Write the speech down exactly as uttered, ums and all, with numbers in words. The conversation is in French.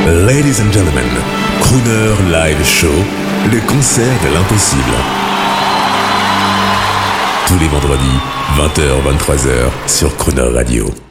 Ladies and gentlemen, Crooner Live Show, le concert de l'impossible. Tous les vendredis, vingt heures vingt-trois heures sur Crooner Radio.